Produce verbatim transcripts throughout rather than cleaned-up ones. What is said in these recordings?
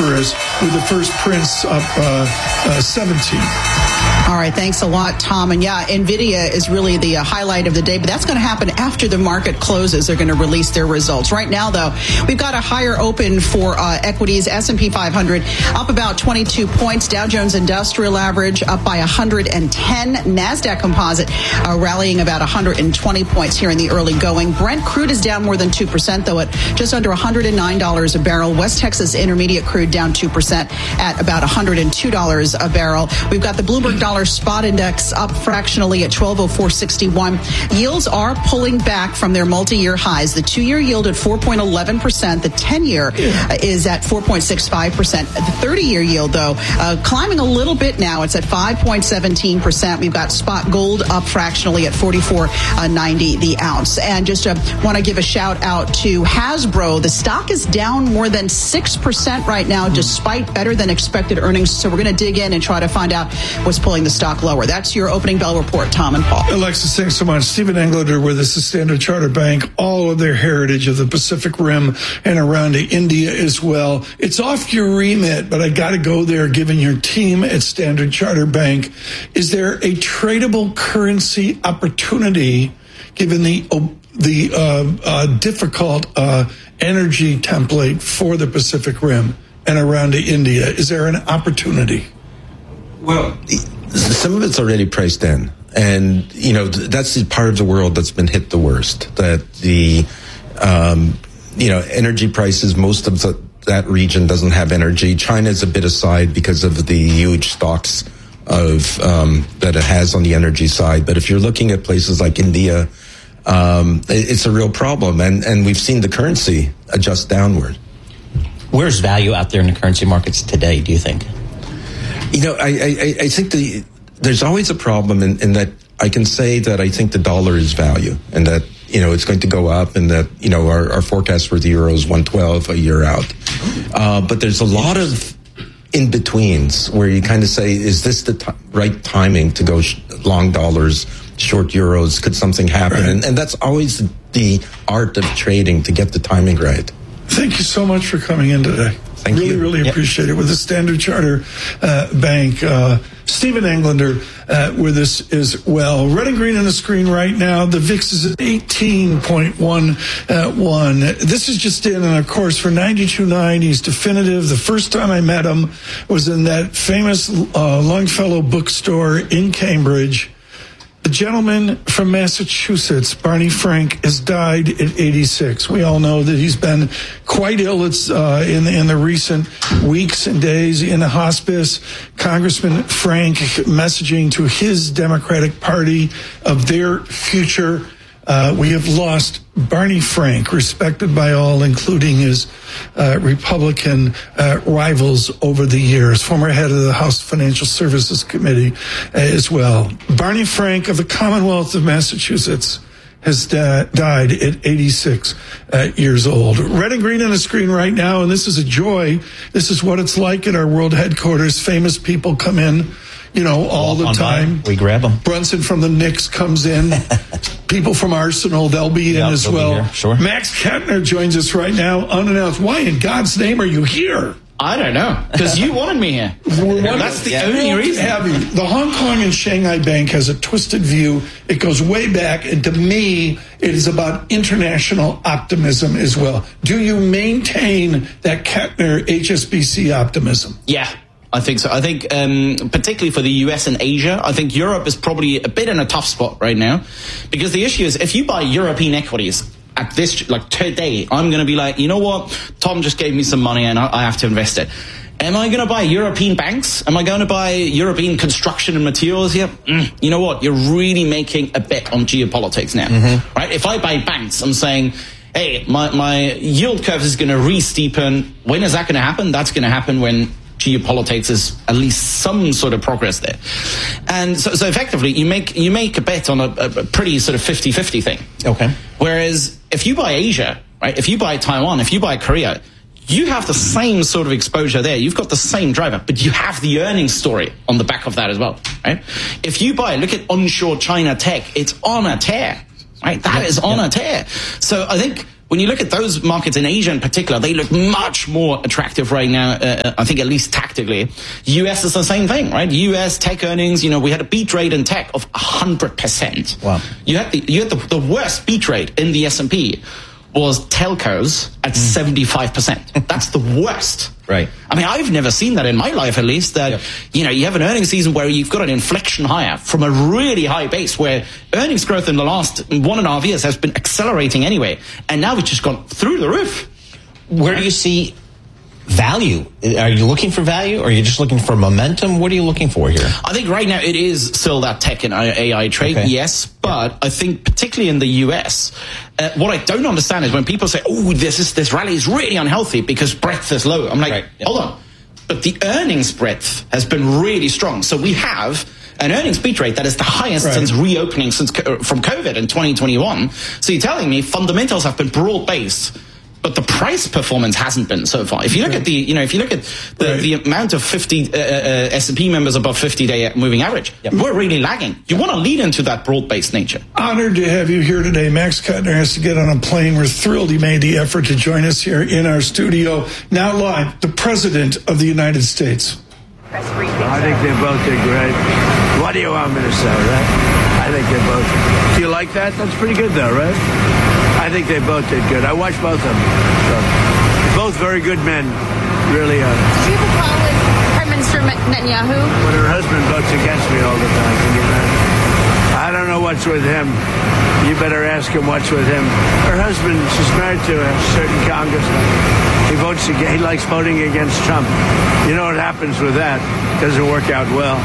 coniferous, with the first prints up uh, uh, seventeen. All right, thanks a lot, Tom. And yeah, NVIDIA is really the uh, highlight of the day, but that's going to happen after the market closes. They're going to release their results. Right now, though, we've got a higher open for uh, equities. S and P five hundred up about twenty-two points. Dow Jones Industrial Average up by one hundred ten. NASDAQ Composite uh, rallying about one hundred twenty points here in the early going. Brent crude is down more than two percent, though, at just under one hundred nine dollars a barrel. West Texas Intermediate crude down two percent at about one hundred two dollars a barrel. We've got the Bloomberg Dollar Spot Index up fractionally at twelve oh four sixty-one. Yields are pulling back from their multi-year highs. The two-year yield at four point one one percent. The ten-year uh, is at four point six five percent. The thirty-year yield, though, uh, climbing a little bit now. It's at five point one seven percent. We've got spot gold up fractionally at forty-four ninety the ounce. And just uh, want to give a shout out to Hasbro. The stock is down more than six percent right now, despite better than expected earnings. So we're going to dig in and try to find out what's pulling the stock lower. That's your opening bell report, Tom and Paul. Alexis, thanks so much. Stephen Englander with us, the Standard Chartered Bank, all of their heritage of the Pacific Rim and around to India as well. It's off your remit, but I got to go there given your team at Standard Chartered Bank. Is there a tradable currency opportunity given the the uh, uh, difficult uh, energy template for the Pacific Rim and around to India? Is there an opportunity? Well, some of it's already priced in. And, you know, that's the part of the world that's been hit the worst. That the, um, you know, energy prices, most of the, that region doesn't have energy. China's a bit aside because of the huge stocks of um, that it has on the energy side. But if you're looking at places like India, um, it's a real problem. And, and we've seen the currency adjust downward. Where's value out there in the currency markets today, do you think? You know, I, I, I think the there's always a problem in, in that I can say that I think the dollar is value and that, you know, it's going to go up and that, you know, our, our forecast for the euro is one twelve a year out. Uh, but there's a lot of in-betweens where you kind of say, is this the t- right timing to go sh- long dollars, short euros? Could something happen? Right. And, and that's always the art of trading, to get the timing right. Thank you so much for coming in today. Thank really, you. really yep. appreciate it. With the Standard Chartered uh, Bank, uh, Stephen Englander uh, with us as well. Red and green on the screen right now. The V I X is at eighteen point one one. This is just in, and of course, for ninety-two nine, he's definitive. The first time I met him was in that famous uh, Longfellow bookstore in Cambridge. The gentleman from Massachusetts, Barney Frank, has died at eighty-six. We all know that he's been quite ill it's, uh, in, in the recent weeks and days in the hospice. Congressman Frank messaging to his Democratic Party of their future. Uh, we have lost Barney Frank, respected by all, including his uh, Republican uh, rivals over the years, former head of the House Financial Services Committee uh, as well. Barney Frank of the Commonwealth of Massachusetts has da- died at eighty-six uh, years old. Red and green on the screen right now, and this is a joy. This is what it's like at our world headquarters. Famous people come in, you know, all the time. We grab them. Brunson from the Knicks comes in. People from Arsenal, they'll be in yeah, as well. Sure. Max Kettner joins us right now, unannounced. Why in God's name are you here? I don't know, because you wanted me here. That's the yeah. only reason. Have you. The Hong Kong and Shanghai Bank has a twisted view. It goes way back, and to me, it is about international optimism as well. Do you maintain that Kettner H S B C optimism? Yeah. I think so. I think um, particularly for the U S and Asia, I think Europe is probably a bit in a tough spot right now, because the issue is if you buy European equities at this, like today, I'm going to be like, you know what? Tom just gave me some money and I, I have to invest it. Am I going to buy European banks? Am I going to buy European construction and materials here? Mm, you know what? You're really making a bet on geopolitics now, mm-hmm. right? If I buy banks, I'm saying, hey, my, my yield curve is going to re-steepen. When is that going to happen? That's going to happen when geopolitics is at least some sort of progress there. And so, so effectively, you make you make a bet on a, a pretty sort of fifty-fifty thing. Okay. Whereas if you buy Asia, right, if you buy Taiwan, if you buy Korea, you have the same sort of exposure there. You've got the same driver, but you have the earnings story on the back of that as well, right? If you buy, look at onshore China tech, it's on a tear. Right, that yep, is on yep. a tear. So I think when you look at those markets in Asia in particular, they look much more attractive right now, uh, I think at least tactically. U S is the same thing, right? U S tech earnings, you know, we had a beat rate in tech of one hundred percent. Wow. You had the, you had the, the worst beat rate in the S and P was telcos at mm. seventy-five percent. That's the worst. Right. I mean, I've never seen that in my life, at least, that, yep. you know, you have an earnings season where you've got an inflection higher from a really high base where earnings growth in the last one and a half years has been accelerating anyway. And now it's just gone through the roof. Where do you see value? Are you looking for value or are you just looking for momentum? What are you looking for here? I think right now it is still that tech and A I trade, okay. yes. But I think particularly in the U S, uh, what I don't understand is when people say, oh, this is this rally is really unhealthy because breadth is low. I'm like, right. yep. hold on. But the earnings breadth has been really strong. So we have an earnings beat rate that is the highest right. since reopening since from COVID in twenty twenty-one. So you're telling me fundamentals have been broad-based, but the price performance hasn't been so far. If you look right. at the, you know, if you look at the, right. the amount of fifty uh, uh, S and P members above fifty-day moving average, yep. we're really lagging. You want to lead into that broad-based nature. Honored to have you here today. Max Kuttner has to get on a plane. We're thrilled he made the effort to join us here in our studio. Now live, the President of the United States. I think they both did great. What do you want me to say, right? I think they both. Do you like that? That's pretty good, though, right? I think they both did good. I watched both of them. So, both very good men, really are. Did you have a problem with Prime Minister Netanyahu? When her husband votes against me all the time, can you imagine? I don't know what's with him. You better ask him what's with him. Her husband, she's married to a certain congressman. He votes against, he likes voting against Trump. You know what happens with that? It doesn't work out well.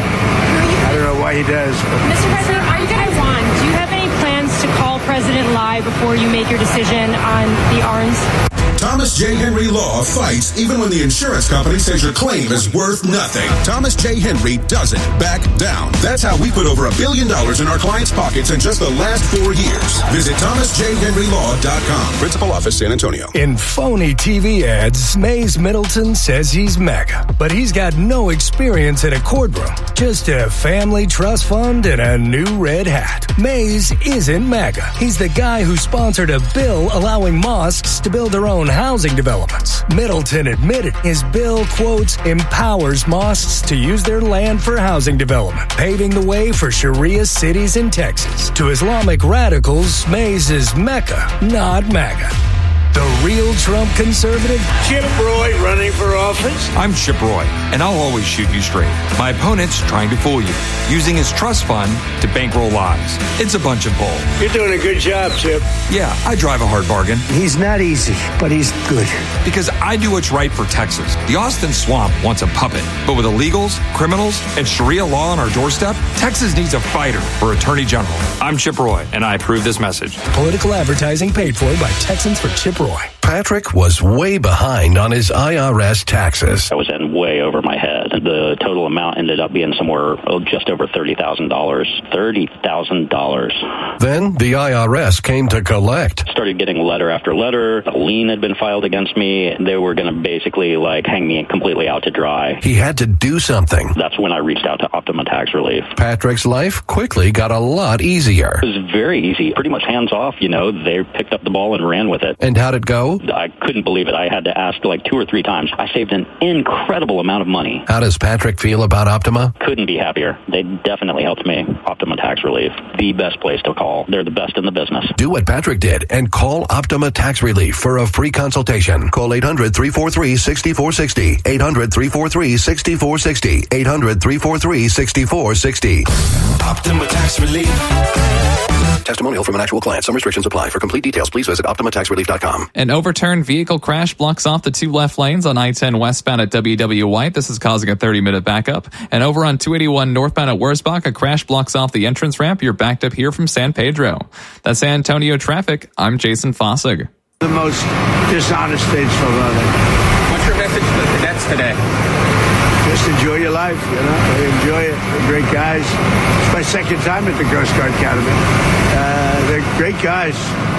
I don't know why he does. But. Mister President, are you going to want? Do you have any plans to call President Lai before you make your decision on the A R Ns? Thomas J. Henry Law fights even when the insurance company says your claim is worth nothing. Thomas J. Henry doesn't back down. That's how we put over a billion dollars in our clients' pockets in just the last four years. Visit thomas j henry law dot com. Principal office, San Antonio. In phony T V ads, Mays Middleton says he's mega, but he's got no experience in a courtroom. Just a family trust fund and a new red hat. Mays isn't mega. He's the guy who sponsored a bill allowing mosques to build their own housing developments. Middleton admitted his bill, quotes, empowers mosques to use their land for housing development, paving the way for Sharia cities in Texas. To Islamic radicals, Mays is Mecca, not MAGA. The real Trump conservative? Chip Roy running for office? I'm Chip Roy, and I'll always shoot you straight. My opponent's trying to fool you, using his trust fund to bankroll lies. It's a bunch of bull. You're doing a good job, Chip. Yeah, I drive a hard bargain. He's not easy, but he's good. Because I do what's right for Texas. The Austin Swamp wants a puppet, but with illegals, criminals, and Sharia law on our doorstep, Texas needs a fighter for Attorney General. I'm Chip Roy, and I approve this message. Political advertising paid for by Texans for Chip Roy. Patrick was way behind on his I R S taxes. I was in way over my head. The total amount ended up being somewhere oh, just over thirty thousand dollars. thirty thousand dollars. Then the I R S came to collect. Started getting letter after letter. A lien had been filed against me. They were going to basically like hang me completely out to dry. He had to do something. That's when I reached out to Optima Tax Relief. Patrick's life quickly got a lot easier. It was very easy. Pretty much hands off, you know. They picked up the ball and ran with it. And how'd it go? I couldn't believe it. I had to ask like two or three times. I saved an incredible amount of money. How does Patrick feel about Optima? Couldn't be happier. They definitely helped me. Optima Tax Relief, the best place to call. They're the best in the business. Do what Patrick did and call Optima Tax Relief for a free consultation. Call eight hundred, three four three, six four six zero. eight hundred, three four three, six four six zero. eight hundred, three four three, six four six zero. Optima Tax Relief. Testimonial from an actual client. Some restrictions apply. For complete details, please visit optima tax relief dot com. An overturned vehicle crash blocks off the two left lanes on I ten westbound at W W White. This is causing a thirty-minute backup. And over on two eighty-one northbound at Wurzbach, a crash blocks off the entrance ramp. You're backed up here from San Pedro. That's San Antonio traffic. I'm Jason Fossig. The most dishonest states for running. What's your message to the cadets today? Just enjoy your life, you know. Enjoy it. They're great guys. It's my second time at the Coast Guard Academy. Uh, they're great guys.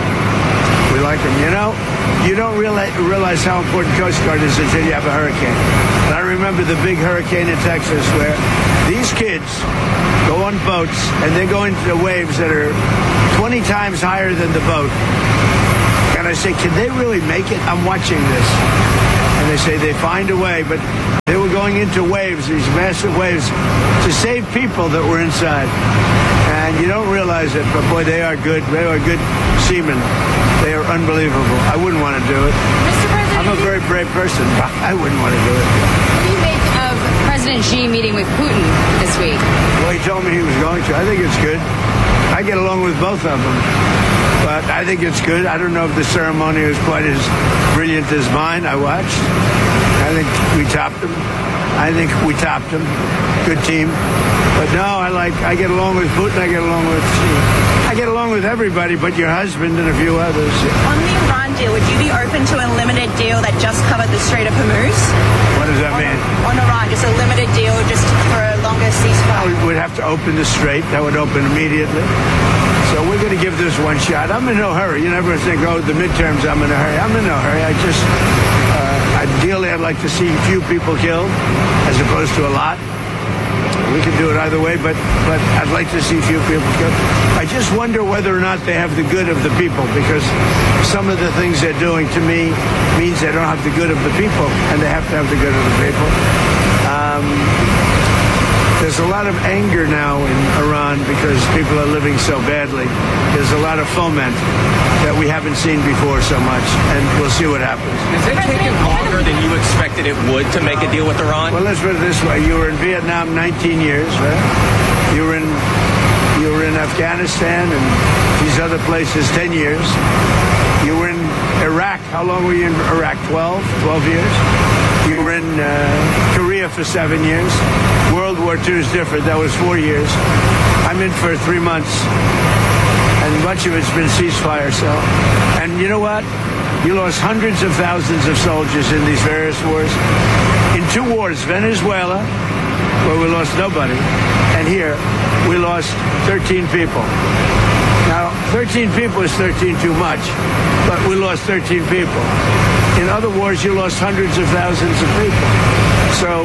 We like them. You know, you don't realize, realize how important Coast Guard is until you have a hurricane. And I remember the big hurricane in Texas where these kids go on boats and they go into the waves that are twenty times higher than the boat. And I say, can they really make it? I'm watching this. And they say they find a way, but they were going into waves, these massive waves, to save people that were inside. And you don't realize it, but boy, they are good. They are good seamen. They are unbelievable. I wouldn't want to do it. Mister President, I'm a very brave person, but I wouldn't want to do it. What do you make of President Xi meeting with Putin this week? Well, he told me he was going to. I think it's good. I get along with both of them. But I think it's good. I don't know if the ceremony was quite as brilliant as mine. I watched. I think we topped them. I think we topped them. Good team. But no, I like, I get along with Putin. I get along with, I get along with everybody but your husband and a few others. On the Iran deal, would you be open to a limited deal that just covered the Strait of Hormuz? What does that on, mean? On Iran, just a limited deal just for a longer ceasefire. We would have to open the strait. That would open immediately. So we're going to give this one shot. I'm in no hurry. You never think, oh, the midterms, I'm in a hurry. I'm in no hurry. I just, uh, ideally, I'd like to see few people killed as opposed to a lot. We can do it either way, but, but I'd like to see few people killed. I just wonder whether or not they have the good of the people, because some of the things they're doing to me means they don't have the good of the people, and they have to have the good of the people. Um, There's a lot of anger now in Iran because people are living so badly. There's a lot of foment that we haven't seen before so much, and we'll see what happens. Has it taken longer than you expected it would to make a deal with Iran? Well, let's put it this way. You were in Vietnam nineteen years, right? You were in, you were in Afghanistan and these other places ten years. You were in Iraq. How long were you in Iraq? twelve? twelve years? You were in uh, Korea for seven years. World War Two is different. That was four years. I'm in for three months. And much of it's been ceasefire, so. And you know what? You lost hundreds of thousands of soldiers in these various wars. In two wars, Venezuela, where we lost nobody, and here, we lost thirteen people. Now, thirteen people is thirteen too much, but we lost thirteen people. In other wars, you lost hundreds of thousands of people. So,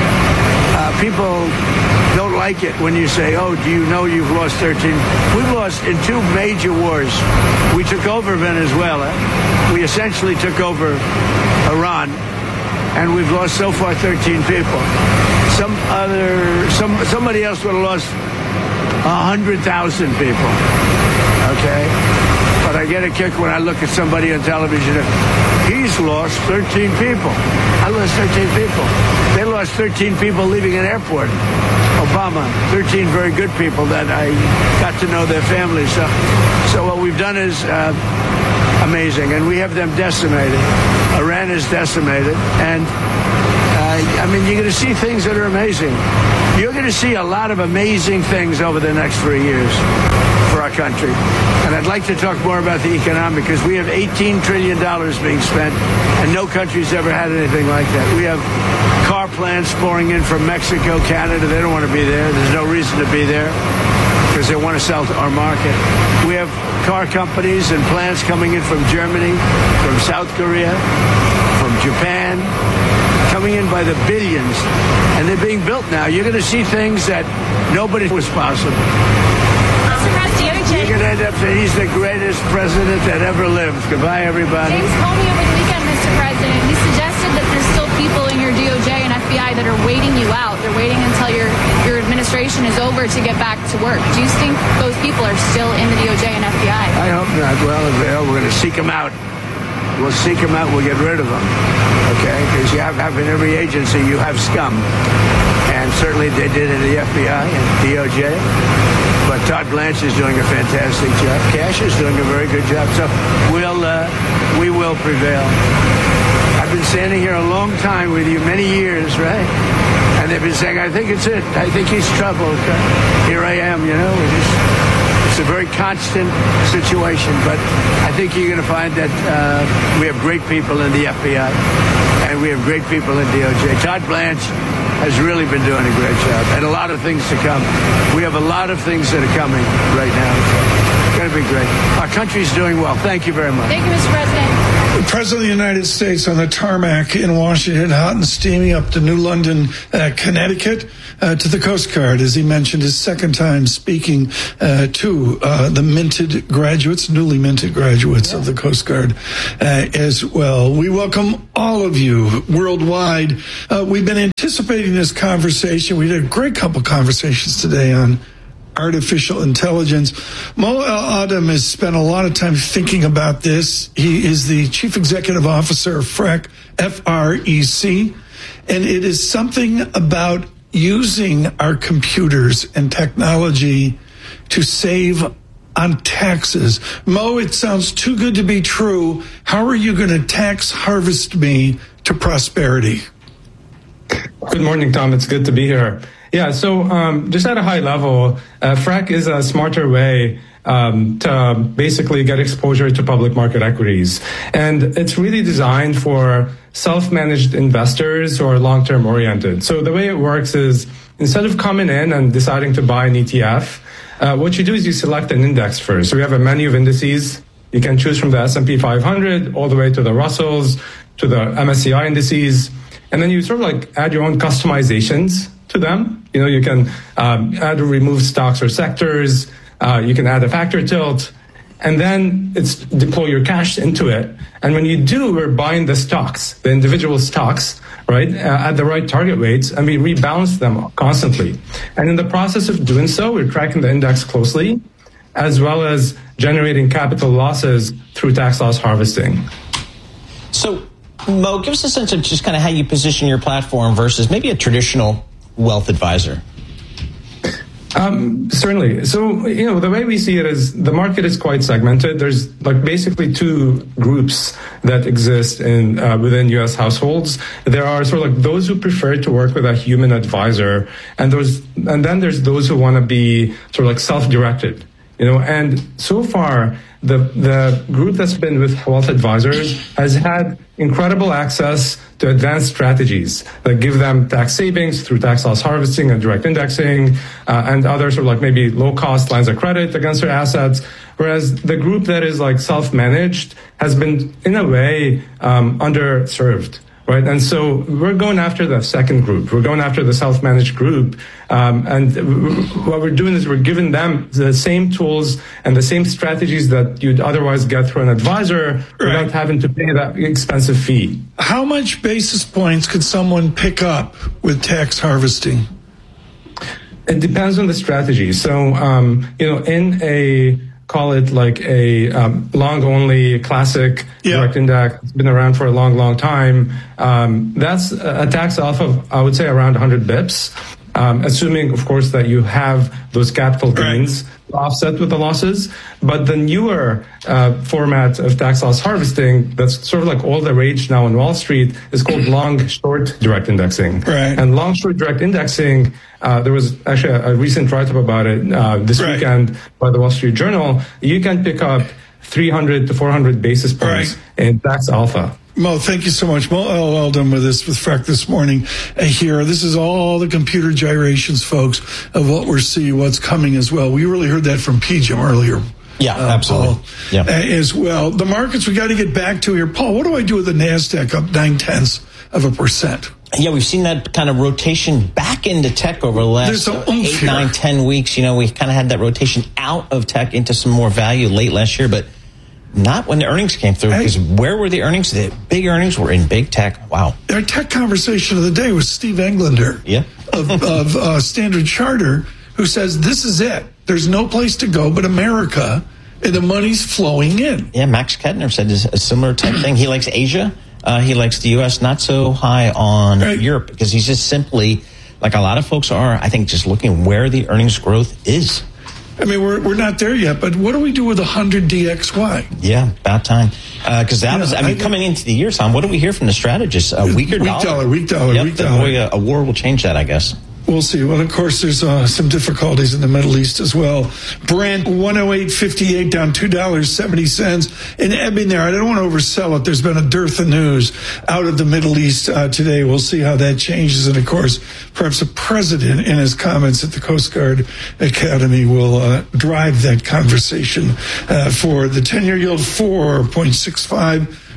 uh, people don't like it when you say, oh, do you know you've lost thirteen? We've lost in two major wars. We took over Venezuela. We essentially took over Iran. And we've lost so far thirteen people. Some other, some somebody else would have lost one hundred thousand people. Okay? But I get a kick when I look at somebody on television. He's lost thirteen people. I lost thirteen people. They lost thirteen people leaving an airport. Obama, thirteen very good people that I got to know their families. So, so what we've done is uh, amazing, and we have them decimated. Iran is decimated, and uh, I mean, you're going to see things that are amazing. You're going to see a lot of amazing things over the next three years for our country. And I'd like to talk more about the economic, because we have eighteen trillion dollars being spent, and no country's ever had anything like that. We have car plants pouring in from Mexico, Canada. They don't want to be there. There's no reason to be there because they want to sell to our market. We have car companies and plants coming in from Germany, from South Korea, from Japan, coming in by the billions, and they're being built now. You're going to see things that nobody was possible. You're going to end up saying he's the greatest president that ever lived. Goodbye, everybody. James Comey over the weekend, Mister President, he suggested that there's still people in your D O J and F B I that are waiting you out. They're waiting until your your administration is over to get back to work. Do you think those people are still in the D O J and F B I? I hope not. Well, if they are, we're going to seek them out. We'll seek them out. We'll get rid of them. Okay? Because you have, have in every agency, you have scum. And certainly they did in the F B I and D O J. But Todd Blanche is doing a fantastic job. Cash is doing a very good job. So we'll, uh, we will prevail. I've been standing here a long time with you, many years, right? And they've been saying, I think it's it. I think he's troubled. Here I am, you know. It's a very constant situation. But I think you're going to find that uh, we have great people in the F B I. And we have great people in D O J. Todd Blanche has really been doing a great job, and a lot of things to come. We have a lot of things that are coming right now. It's going to be great. Our country's doing well. Thank you very much. Thank you, Mister President. The President of the United States on the tarmac in Washington, hot and steamy, up to New London, uh, Connecticut, uh, to the Coast Guard, as he mentioned, his second time speaking uh, to uh, the minted graduates, newly minted graduates yeah. of the Coast Guard uh, as well. We welcome all of you worldwide. Uh, we've been anticipating this conversation. We had a great couple conversations today on artificial intelligence. Mo El-Adam has spent a lot of time thinking about this. He is the Chief Executive Officer of F R E C, F R E C, and it is something about using our computers and technology to save on taxes. Mo, it sounds too good to be true. How are you going to tax harvest me to prosperity? Good morning, Tom. It's good to be here. Yeah, so um, just at a high level, uh, F R E C is a smarter way um, to basically get exposure to public market equities. And it's really designed for self-managed investors who are long-term oriented. So the way it works is instead of coming in and deciding to buy an E T F, uh, what you do is you select an index first. So we have a menu of indices. You can choose from the S and P five hundred all the way to the Russells, to the M S C I indices. And then you sort of like add your own customizations to them. You know, you can um, add or remove stocks or sectors. Uh, you can add a factor tilt, and then it's deploy your cash into it. And when you do, we're buying the stocks, the individual stocks, right, uh, at the right target weights, and we rebalance them constantly. And in the process of doing so, we're tracking the index closely, as well as generating capital losses through tax loss harvesting. So, Mo, give us a sense of just kind of how you position your platform versus maybe a traditional wealth advisor. Um, certainly. So, you know, the way we see it is the market is quite segmented. There's like basically two groups that exist in uh, within U S households. There are sort of like those who prefer to work with a human advisor, and those, and then there's those who want to be sort of like self-directed. You know, and so far, the the group that's been with wealth advisors has had incredible access to advanced strategies that give them tax savings through tax loss harvesting and direct indexing, uh, and other sort of like maybe low-cost lines of credit against their assets. Whereas the group that is like self-managed has been, in a way, um, underserved. Right. And so we're going after the second group. We're going after the self-managed group. Um, and what we're doing is we're giving them the same tools and the same strategies that you'd otherwise get through an advisor right. without having to pay that expensive fee. How much basis points could someone pick up with tax harvesting? It depends on the strategy. So, um, you know, in a call it like a um, long-only classic yeah. direct index. It's been around for a long, long time. Um, that's a tax off of, I would say, around one hundred bips, um, assuming, of course, that you have those capital gains right. offset with the losses. But the newer uh, format of tax loss harvesting, that's sort of like all the rage now on Wall Street, is called long-short direct indexing. Right. And long-short direct indexing, Uh, there was actually a, a recent write-up about it uh, this right. weekend by the Wall Street Journal. You can pick up three hundred to four hundred basis points right. in tax alpha. Mo, thank you so much. Mo El-Adam with us with F R E C this morning uh, here. This is all the computer gyrations, folks, of what we're seeing, what's coming as well. We really heard that from P J M earlier. Yeah, uh, absolutely. Paul, yeah. Uh, as well. The markets we got to get back to here. Paul, what do I do with the NASDAQ up nine-tenths of a percent? Yeah, we've seen that kind of rotation back into tech over the last uh, eight, here. nine, ten weeks. You know, we kind of had that rotation out of tech into some more value late last year, but not when the earnings came through. Because where were the earnings? The big earnings were in big tech. Wow. Our tech conversation of the day was Steve Englander yeah. of, of uh, Standard Charter, who says this is it. There's no place to go but America, and the money's flowing in. Yeah, Max Kettner said a similar type thing. He likes Asia. Uh, he likes the U S, not so high on right. Europe, because he's just simply, like a lot of folks are, I think, just looking where the earnings growth is. I mean, we're we're not there yet, but what do we do with one hundred D X Y? Yeah, about time. Because uh, that you was, know, I mean, I, coming into the year, Tom, what do we hear from the strategists? A weaker weak dollar? dollar, weak dollar, yep, weak dollar. Boy, a war will change that, I guess. We'll see. Well, of course, there's uh, some difficulties in the Middle East as well. Brent, one oh eight fifty-eight, down two dollars and seventy cents. In ebbing there, I don't want to oversell it. There's been a dearth of news out of the Middle East uh, today. We'll see how that changes. And, of course, perhaps the president in his comments at the Coast Guard Academy will uh, drive that conversation uh, for the ten-year yield, four point six five.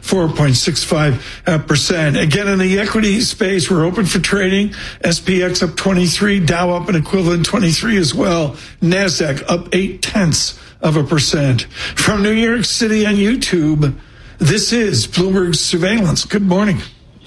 four point six five percent. Again, in the equity space, we're open for trading. S P X up twenty-three, Dow up an equivalent twenty-three as well. NASDAQ up eight tenths of a percent. From New York City on YouTube, this is Bloomberg Surveillance. Good morning.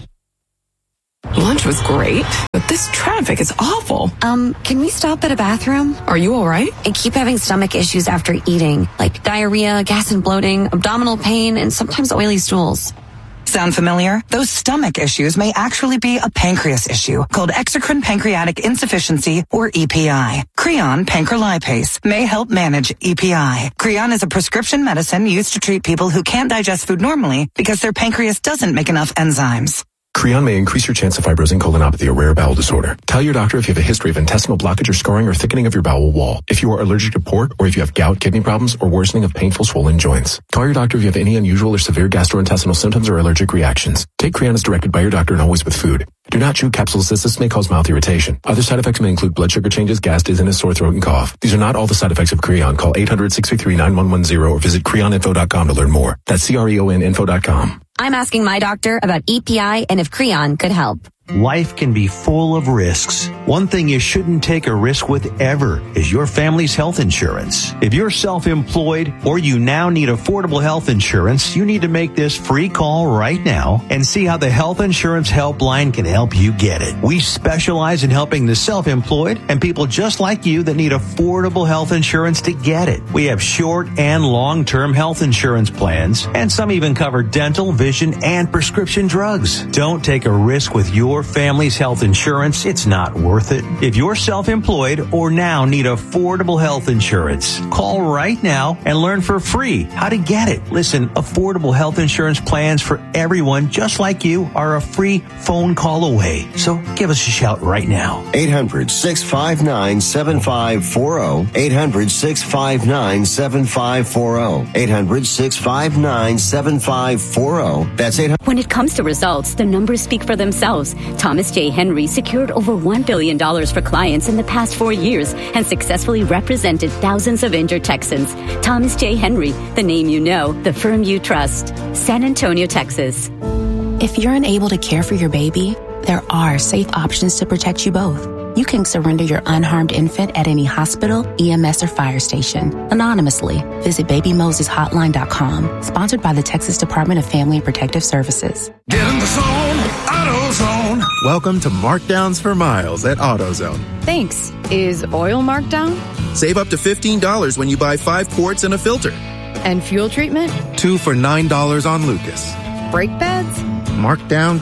Lunch was great, but this traffic is awful. Um, can we stop at a bathroom? Are you all right? I keep having stomach issues after eating, like diarrhea, gas and bloating, abdominal pain, and sometimes oily stools. Sound familiar? Those stomach issues may actually be a pancreas issue called exocrine pancreatic insufficiency, or E P I. Creon pancrelipase may help manage E P I. Creon is a prescription medicine used to treat people who can't digest food normally because their pancreas doesn't make enough enzymes. Creon may increase your chance of fibrosing colonopathy, a rare bowel disorder. Tell your doctor if you have a history of intestinal blockage or scarring or thickening of your bowel wall, if you are allergic to pork, or if you have gout, kidney problems, or worsening of painful swollen joints. Call your doctor if you have any unusual or severe gastrointestinal symptoms or allergic reactions. Take Creon as directed by your doctor and always with food. Do not chew capsules as this may cause mouth irritation. Other side effects may include blood sugar changes, gas, dizziness, sore throat, and cough. These are not all the side effects of Creon. Call eight hundred, six three three, nine one one zero or visit creon info dot com to learn more. That's C R E O N info dot com. I'm asking my doctor about E P I and if Creon could help. Life can be full of risks. One thing you shouldn't take a risk with ever is your family's health insurance. If you're self-employed or you now need affordable health insurance, you need to make this free call right now and see how the Health Insurance Helpline can help you get it. We specialize in helping the self-employed and people just like you that need affordable health insurance to get it. We have short and long-term health insurance plans, and some even cover dental, vision, and prescription drugs. Don't take a risk with your family's health insurance. It's not worth it. If you're self-employed or now need affordable health insurance, call right now and learn for free how to get it. Listen, affordable health insurance plans for everyone just like you are a free phone call away. So give us a shout right now. eight hundred, six five nine, seven five four zero. eight hundred, six five nine, seven five four zero. eight hundred, six five nine, seven five four zero. That's eight hundred. When it comes to results, the numbers speak for themselves. Thomas J. Henry secured over one billion dollars for clients in the past four years and successfully represented thousands of injured Texans. Thomas J. Henry, the name you know, the firm you trust. San Antonio, Texas. If you're unable to care for your baby, there are safe options to protect you both. You can surrender your unharmed infant at any hospital, E M S, or fire station anonymously. Visit baby moses hotline dot com. Sponsored by the Texas Department of Family and Protective Services. Get in the zone, AutoZone. Welcome to Markdowns for Miles at AutoZone. Thanks. Is oil marked down? Save up to fifteen dollars when you buy five quarts and a filter. And fuel treatment? Two for nine dollars on Lucas. Brake pads? Marked down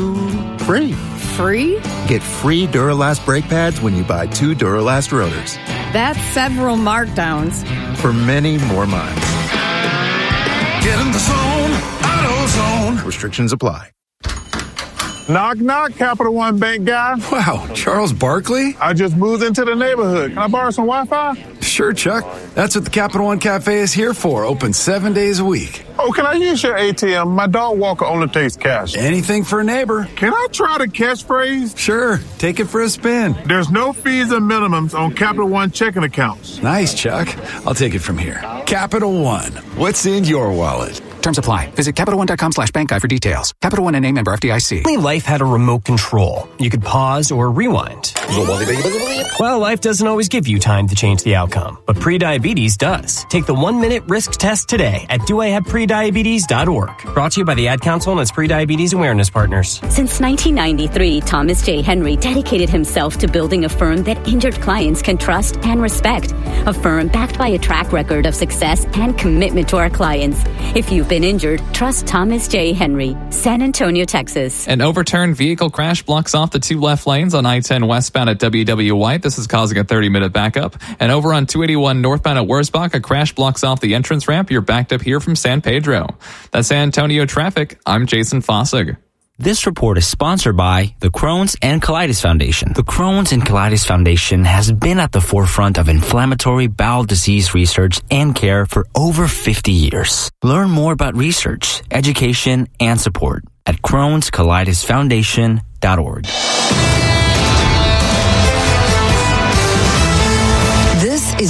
to free. Free? Get free Duralast brake pads when you buy two Duralast rotors. That's several markdowns. For many more miles. Get in the zone, AutoZone. Restrictions apply. Knock, knock, Capital One Bank guy. Wow, Charles Barkley? I just moved into the neighborhood. Can I borrow some Wi-Fi? Sure, Chuck. That's what the Capital One Cafe is here for. Open seven days a week. Oh, can I use your A T M? My dog walker only takes cash. Anything for a neighbor. Can I try the catchphrase? Sure. Take it for a spin. There's no fees and minimums on Capital One checking accounts. Nice, Chuck. I'll take it from here. Capital One. What's in your wallet? Terms apply. Visit CapitalOne.com slash bank guide for details. Capital One and name member F D I C. Life had a remote control. You could pause or rewind. Well, life doesn't always give you time to change the outcome, but prediabetes does. Take the one-minute risk test today at do I have prediabetes dot org. Brought to you by the Ad Council and its prediabetes awareness partners. Since nineteen ninety-three, Thomas J. Henry dedicated himself to building a firm that injured clients can trust and respect. A firm backed by a track record of success and commitment to our clients. If you've been injured, trust Thomas J. Henry. San Antonio, Texas. An overturned vehicle crash blocks off the two left lanes on I ten westbound at W W White. This is causing a thirty-minute backup. And over on two eighty-one northbound at Wurzbach, a crash blocks off the entrance ramp. You're backed up here from San Pedro. That's San Antonio traffic. I'm Jason Fossig. This report is sponsored by the Crohn's and Colitis Foundation. The Crohn's and Colitis Foundation has been at the forefront of inflammatory bowel disease research and care for over fifty years. Learn more about research, education, and support at crohns colitis foundation dot org. This is Bloomberg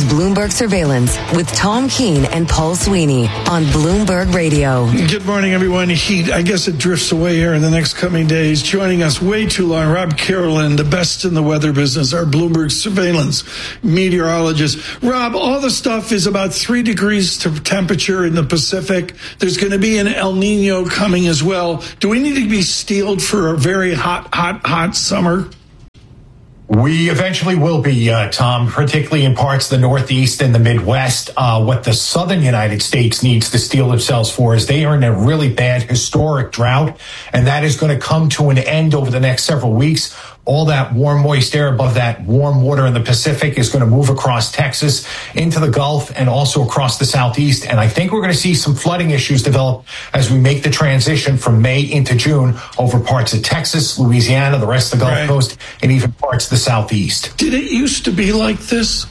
Bloomberg Surveillance with Tom Keene and Paul Sweeney on Bloomberg Radio. Good morning, everyone. Heat, I guess it drifts away here in the next coming days. Joining us way too long, Rob Carolyn, the best in the weather business, our Bloomberg Surveillance meteorologist. Rob, all the stuff is about three degrees to temperature in the Pacific. There's going to be an El Nino coming as well. Do we need to be steeled for a very hot, hot, hot summer? We eventually will be, uh, Tom, particularly in parts of the Northeast and the Midwest. Uh, what the southern United States needs to steel themselves for is they are in a really bad historic drought, and that is going to come to an end over the next several weeks. All that warm, moist air above that warm water in the Pacific is going to move across Texas into the Gulf and also across the Southeast. And I think we're going to see some flooding issues develop as we make the transition from May into June over parts of Texas, Louisiana, the rest of the Gulf Right. Coast, and even parts of the Southeast. Did it used to be like this?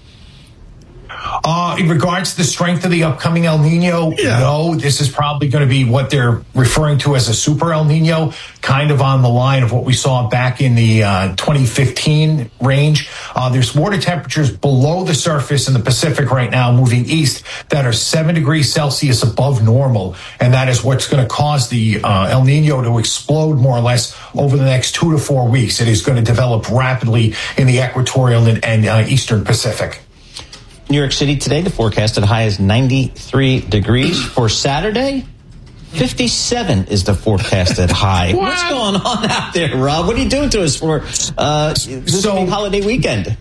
Uh, in regards to the strength of the upcoming El Nino, yeah. no, this is probably going to be what they're referring to as a super El Nino, kind of on the line of what we saw back in the uh, twenty fifteen range. Uh, there's water temperatures below the surface in the Pacific right now moving east that are seven degrees Celsius above normal. And that is what's going to cause the uh, El Nino to explode more or less over the next two to four weeks. It is going to develop rapidly in the equatorial and, and uh, eastern Pacific. New York City today, the forecasted high is ninety-three degrees. For Saturday, fifty-seven is the forecasted high. What? What's going on out there, Rob? What are you doing to us for uh, this So- big holiday weekend?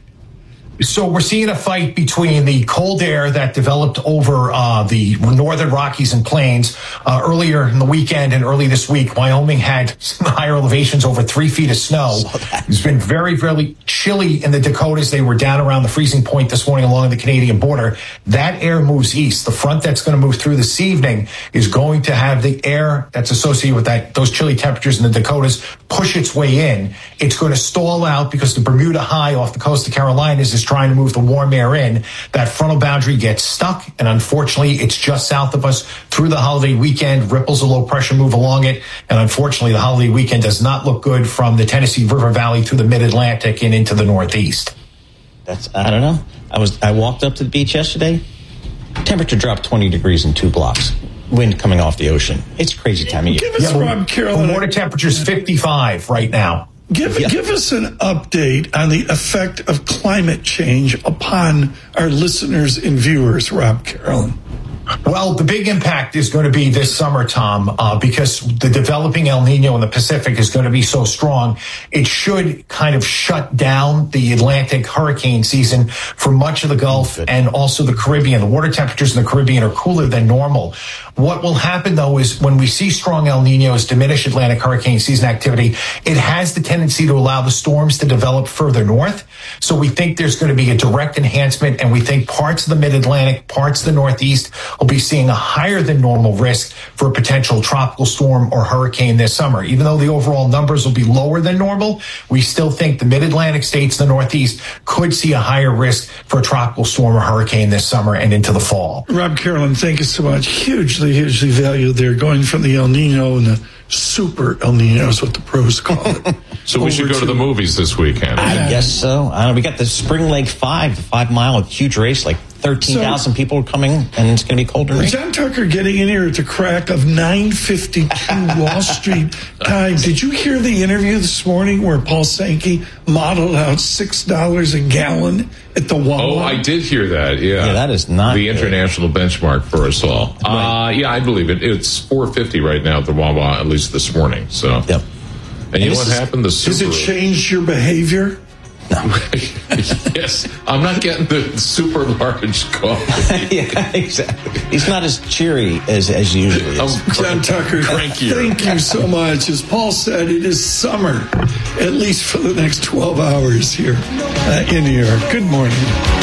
So we're seeing a fight between the cold air that developed over uh, the northern Rockies and Plains uh, earlier in the weekend and early this week. Wyoming had higher elevations, over three feet of snow. It's been very, very chilly in the Dakotas. They were down around the freezing point this morning along the Canadian border. That air moves east. The front that's going to move through this evening is going to have the air that's associated with that those chilly temperatures in the Dakotas push its way in. It's going to stall out because the Bermuda High off the coast of Carolinas is trying to move the warm air in. That frontal boundary gets stuck, and unfortunately, it's just south of us through the holiday weekend. Ripples of low pressure move along it, and unfortunately, the holiday weekend does not look good from the Tennessee River Valley to the Mid-Atlantic and into the Northeast. That's I don't know. I was I walked up to the beach yesterday. Temperature dropped twenty degrees in two blocks. Wind coming off the ocean. It's crazy time of year. Give us, Yeah, Rob Carolyn. The water temperature is fifty-five right now. Give, Yeah. give us an update on the effect of climate change upon our listeners and viewers, Rob Carolyn. Well, the big impact is going to be this summer, Tom, uh, because the developing El Nino in the Pacific is going to be so strong. It should kind of shut down the Atlantic hurricane season for much of the Gulf and also the Caribbean. The water temperatures in the Caribbean are cooler than normal. What will happen, though, is when we see strong El Ninos diminish Atlantic hurricane season activity, it has the tendency to allow the storms to develop further north. So we think there's going to be a direct enhancement, and we think parts of the Mid-Atlantic, parts of the Northeast will be seeing a higher than normal risk for a potential tropical storm or hurricane this summer. Even though the overall numbers will be lower than normal, we still think the Mid-Atlantic states and the Northeast could see a higher risk for a tropical storm or hurricane this summer and into the fall. Rob Carolyn, thank you so much. Hugely, hugely valued there, going from the El Nino and the super El Nino is what the pros call it. So we should go to the movies this weekend. I guess so. I don't know. We got the Spring Lake Five, the five mile huge race, like thirteen thousand so, people are coming, and it's going to be colder. John Tucker getting in here at the crack of nine fifty-two Wall Street time. Did you hear the interview this morning where Paul Sankey modeled out six dollars a gallon at the Wawa? Oh, I did hear that. Yeah, yeah that is not the good. international benchmark for us all. Right. Uh, yeah, I believe it. It's four fifty right now at the Wawa, at least this morning. So, yep. And, and you know what happened? The Does super, it change your behavior? No. Yes, I'm not getting the super large coffee. Yeah, exactly. He's not as cheery as as usually. John Tucker, crankier. Thank you so much. As Paul said, it is summer, at least for the next twelve hours here uh, in New York. Good morning.